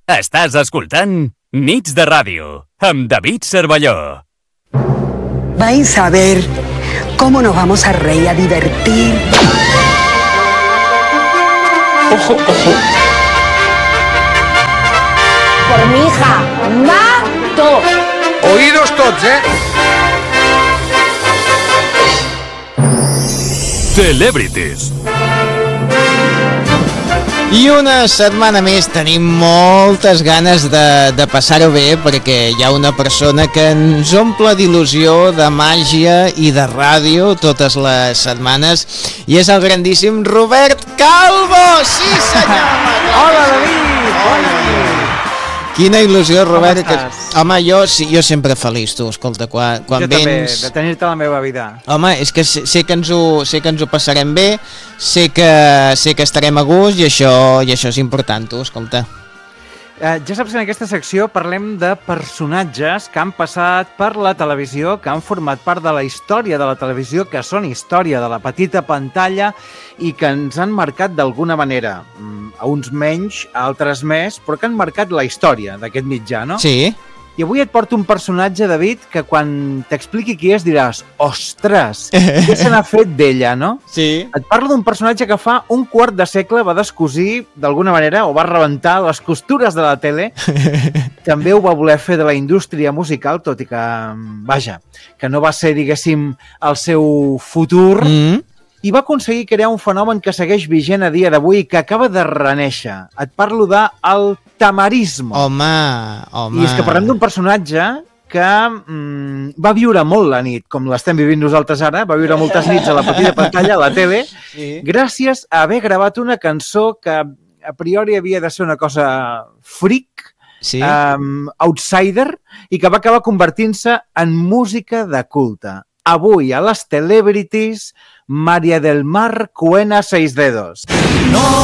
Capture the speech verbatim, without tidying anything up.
Estàs escoltant Nits de Ràdio amb David Cervelló. Vais a ver cómo nos vamos a reír, a divertir. Ojo, ojo. Por mi hija, mato. Oídos tots, eh? Celebrities. I una setmana més tenim moltes ganes de, de passar-ho bé perquè hi ha una persona que ens omple d'il·lusió, de màgia i de ràdio totes les setmanes i és el grandíssim Robert Calvo! Sí senyor! Hola David! Bona nit! Quina il·lusió, Robert. Com estàs? Que... Home, jo, jo sempre feliç, tu, escolta, quan, quan jo vens... també, de tenir-te a la meva vida. Home, és que sé, sé, que ens ho, sé que ens ho passarem bé, sé que, sé que estarem a gust i això, i això és important, tu, escolta. Eh, ja saps que en aquesta secció parlem de personatges que han passat per la televisió, que han format part de la història de la televisió, que són història de la petita pantalla i que ens han marcat d'alguna manera. A uns menys, a altres més, però que han marcat la història d'aquest mitjà, no? Sí. I avui et porto un personatge, David, que quan t'expliqui qui és diràs ostres, què se n'ha fet d'ella, no? Sí. Et parlo d'un personatge que fa un quart de segle va descosir, d'alguna manera, o va rebentar les costures de la tele. També ho va voler fer de la indústria musical, tot i que, vaja, que no va ser, diguéssim, el seu futur. Mm. I va aconseguir crear un fenomen que segueix vigent a dia d'avui i que acaba de reneixer. Et parlo de el tamarismo. Home, home... I és que parlem d'un personatge que mm, va viure molt la nit, com l'estem vivint nosaltres ara, va viure moltes nits a la petita pantalla, a la tele, sí. Gràcies a haver gravat una cançó que a priori havia de ser una cosa freak, sí. um, outsider, i que va acabar convertint-se en música de culte. Avui a les Celebrities, María del Mar Cuena Seis Dedos. No